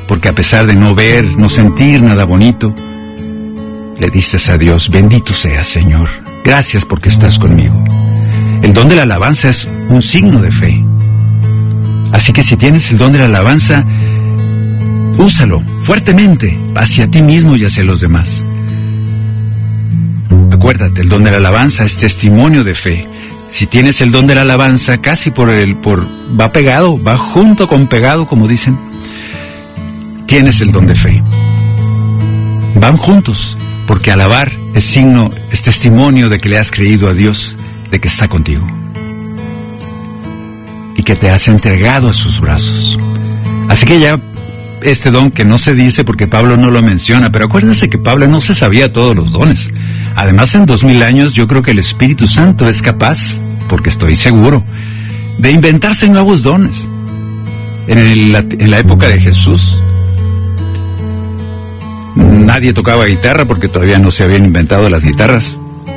porque a pesar de no ver, no sentir nada bonito, le dices a Dios: bendito seas, Señor, gracias porque estás conmigo. El don de la alabanza es un signo de fe. Así que si tienes el don de la alabanza, úsalo fuertemente hacia ti mismo y hacia los demás. Acuérdate, el don de la alabanza es testimonio de fe. Si tienes el don de la alabanza, casi va pegado, va junto con pegado, como dicen, tienes el don de fe. Van juntos, porque alabar es testimonio de que le has creído a Dios, de que está contigo y que te has entregado a sus brazos. Así que ya este don que no se dice porque Pablo no lo menciona, pero acuérdense que Pablo no se sabía todos los dones. Además, en 2000 años yo creo que el Espíritu Santo es capaz, porque estoy seguro, de inventarse nuevos dones. En la época de Jesús, nadie tocaba guitarra porque todavía no se habían inventado las guitarras.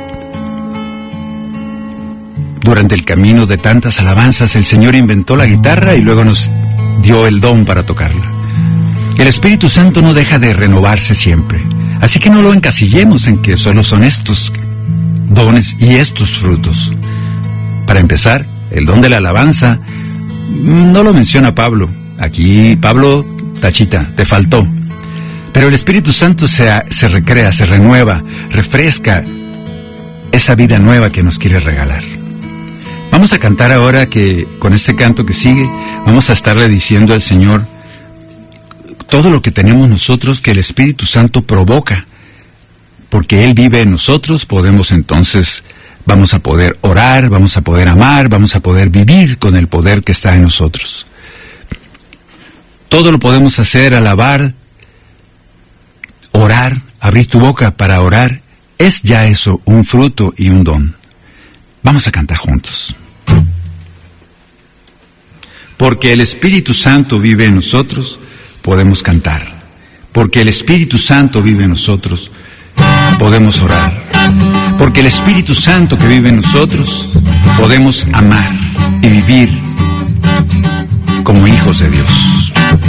Durante el camino de tantas alabanzas, el Señor inventó la guitarra y luego nos dio el don para tocarla. El Espíritu Santo no deja de renovarse siempre, así que no lo encasillemos en que solo son estos dones y estos frutos. Para empezar, el don de la alabanza no lo menciona Pablo. Aquí, Pablo, tachita, te faltó. Pero el Espíritu Santo se recrea, se renueva, refresca esa vida nueva que nos quiere regalar. Vamos a cantar ahora que, con este canto que sigue, vamos a estarle diciendo al Señor todo lo que tenemos nosotros que el Espíritu Santo provoca. Porque Él vive en nosotros, vamos a poder orar, vamos a poder amar, vamos a poder vivir con el poder que está en nosotros. Todo lo podemos hacer, alabar, orar, abrir tu boca para orar, es ya eso, un fruto y un don. Vamos a cantar juntos. Porque el Espíritu Santo vive en nosotros, podemos cantar. Porque el Espíritu Santo vive en nosotros, podemos orar. Porque el Espíritu Santo que vive en nosotros, podemos amar y vivir como hijos de Dios.